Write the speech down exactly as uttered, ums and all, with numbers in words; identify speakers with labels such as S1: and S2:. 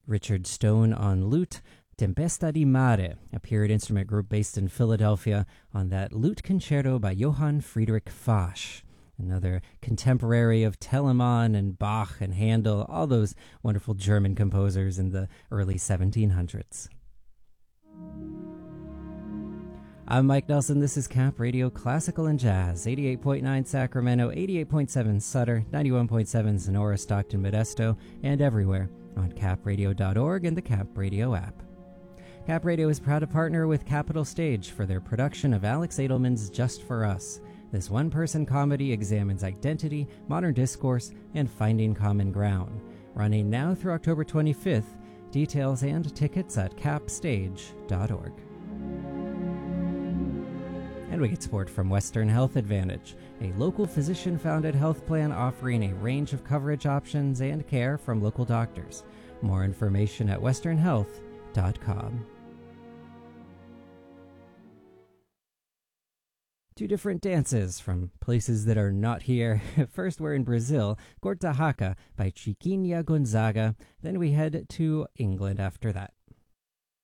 S1: Richard Stone on lute, Tempesta di Mare, a period instrument group based in Philadelphia, on that lute concerto by Johann Friedrich Fasch, another contemporary of Telemann and Bach and Handel, all those wonderful German composers in the early seventeen hundreds. I'm Mike Nelson. This is Cap Radio Classical and Jazz, eighty-eight point nine Sacramento, eighty-eight point seven Sutter, ninety-one point seven Sonora, Stockton, Modesto, and everywhere on cap radio dot org and the Cap Radio app. Cap Radio is proud to partner with Capitol Stage for their production of Alex Edelman's Just for Us. This one-person comedy examines identity, modern discourse, and finding common ground. Running now through October twenty-fifth. Details and tickets at cap stage dot org. And we get support from Western Health Advantage, a local physician-founded health plan offering a range of coverage options and care from local doctors. More information at western health dot com. Two different dances from places that are not here. First, we're in Brazil, Corta Haka by Chiquinha Gonzaga. Then we head to England after that.